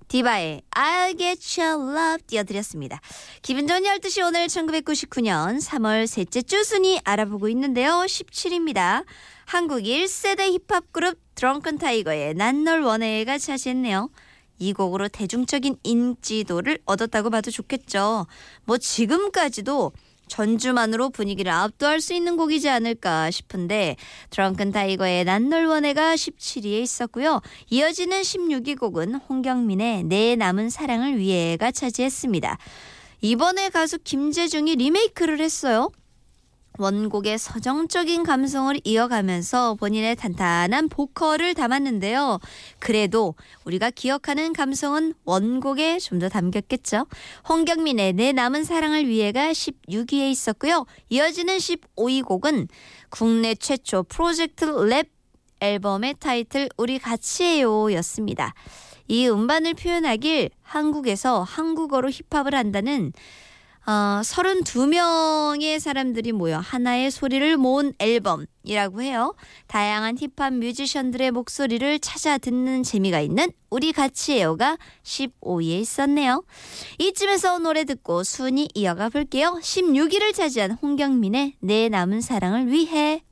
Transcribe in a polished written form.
디바의 I'll Get Your Love 띄워드렸습니다. 기분 좋은 12시 오늘 1999년 3월 셋째 주 순위 알아보고 있는데요. 17입니다. 한국 1세대 힙합 그룹 드렁큰 타이거의 난 널 원해가 차지했네요. 이 곡으로 대중적인 인지도를 얻었다고 봐도 좋겠죠. 뭐 지금까지도 전주만으로 분위기를 압도할 수 있는 곡이지 않을까 싶은데 드렁큰 타이거의 난 널 원해가 17위에 있었고요. 이어지는 16위 곡은 홍경민의 내 남은 사랑을 위해가 차지했습니다. 이번에 가수 김재중이 리메이크를 했어요. 원곡의 서정적인 감성을 이어가면서 본인의 탄탄한 보컬을 담았는데요. 그래도 우리가 기억하는 감성은 원곡에 좀 더 담겼겠죠. 홍경민의 내 남은 사랑을 위해가 16위에 있었고요. 이어지는 15위 곡은 국내 최초 프로젝트 랩 앨범의 타이틀 우리 같이 해요 였습니다. 이 음반을 표현하길 한국에서 한국어로 힙합을 한다는 32명의 사람들이 모여 하나의 소리를 모은 앨범이라고 해요. 다양한 힙합 뮤지션들의 목소리를 찾아 듣는 재미가 있는 우리 같이 해요가 15위에 있었네요. 이쯤에서 노래 듣고 순위 이어가 볼게요. 16위를 차지한 홍경민의 내 남은 사랑을 위해.